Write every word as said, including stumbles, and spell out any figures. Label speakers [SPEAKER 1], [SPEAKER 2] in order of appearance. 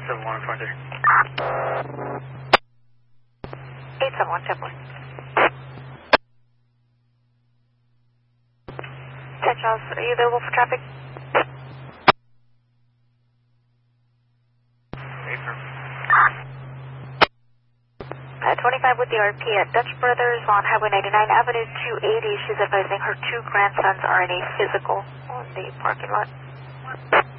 [SPEAKER 1] seven one four three.
[SPEAKER 2] eight seven one seven one. ten Charles, are you available for traffic? Uh, twenty-five with the R P at Dutch Brothers on Highway ninety-nine Avenue two eighty. She's advising her two grandsons are in a physical on the parking lot.